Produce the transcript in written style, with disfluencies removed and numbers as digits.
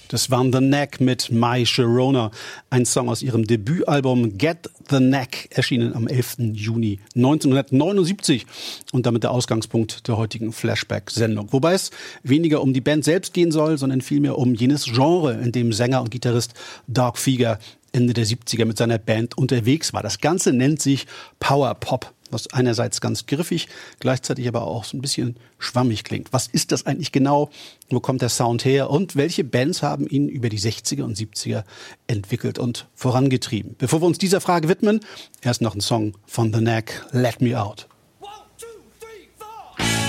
Das waren The Knack mit My Sharona, ein Song aus ihrem Debütalbum Get the Knack, erschienen am 11. Juni 1979 und damit der Ausgangspunkt der heutigen Flashback-Sendung. Wobei es weniger um die Band selbst gehen soll, sondern vielmehr um jenes Genre, in dem Sänger und Gitarrist Doug Fieger Ende der 70er mit seiner Band unterwegs war. Das Ganze nennt sich Power Pop, was einerseits ganz griffig, gleichzeitig aber auch so ein bisschen schwammig klingt. Was ist das eigentlich genau? Wo kommt der Sound her? Und welche Bands haben ihn über die 60er und 70er entwickelt und vorangetrieben? Bevor wir uns dieser Frage widmen, erst noch ein Song von The Knack, Let Me Out.